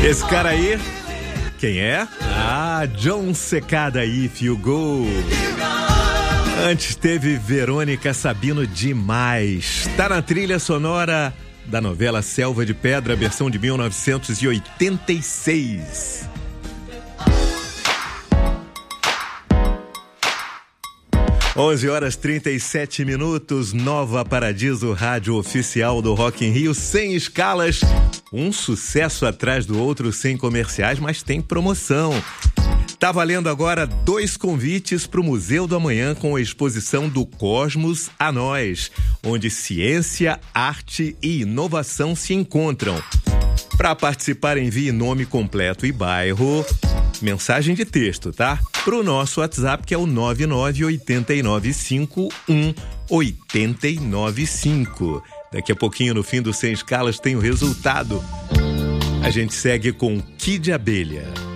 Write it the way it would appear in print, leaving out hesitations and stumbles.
Esse cara aí, quem é? John Cicada, If You Go. Antes teve Verônica Sabino, Demais. Tá na trilha sonora da novela Selva de Pedra, versão de 1986. Onze horas 37 minutos, Nova Paradiso, rádio oficial do Rock in Rio, sem escalas, um sucesso atrás do outro, sem comerciais, mas tem promoção. Tá valendo agora 2 convites para o Museu do Amanhã com a exposição do Cosmos a Nós, onde ciência, arte e inovação se encontram. Para participar, envie nome completo e bairro, mensagem de texto, tá? Pro nosso WhatsApp, que é o 998951895. Daqui a pouquinho, no fim do Sem Escalas, tem o resultado. A gente segue com Kid Abelha.